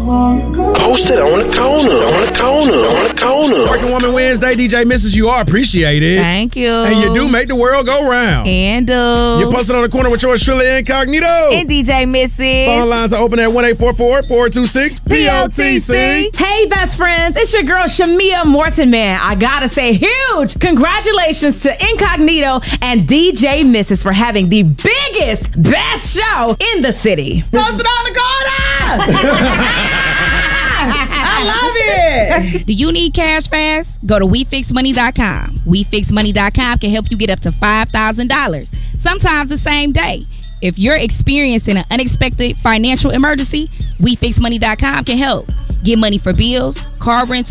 Posted on the corner. Working Woman Wednesday, DJ Mrs. You are appreciated. Thank you. And you do make the world go round. And You're posted on the corner with yours truly, Incognito. And DJ Missy. Phone lines are open at 1-844-426-POTC. Hey, best friends, it's your girl Shamia Morton-Man. I gotta say huge congratulations to Incognito and DJ Mrs. for having the biggest, best show in the city. Posted on the corner! I love it! Do you need cash fast? Go to WeFixMoney.com. WeFixMoney.com can help you get up to $5,000, sometimes the same day. If you're experiencing an unexpected financial emergency, WeFixMoney.com can help. Get money for bills, car rentals,